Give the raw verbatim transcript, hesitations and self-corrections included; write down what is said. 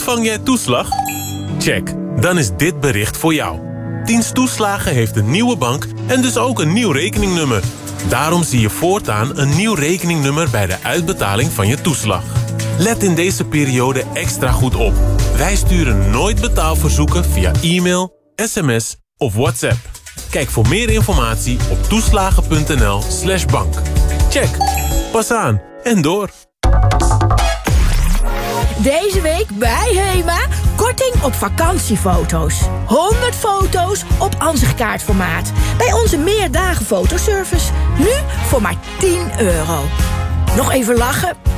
Ontvang jij toeslag? Check, dan is dit bericht voor jou. Tien's Toeslagen heeft een nieuwe bank en dus ook een nieuw rekeningnummer. Daarom zie je voortaan een nieuw rekeningnummer bij de uitbetaling van je toeslag. Let in deze periode extra goed op. Wij sturen nooit betaalverzoeken via e-mail, sms of WhatsApp. Kijk voor meer informatie op toeslagen.nl slash bank. Check, pas aan en door. Deze week bij Hema, korting op vakantiefoto's. honderd foto's op ansichtkaartformaat. Bij onze meerdagen fotoservice. Nu voor maar tien euro. Nog even lachen?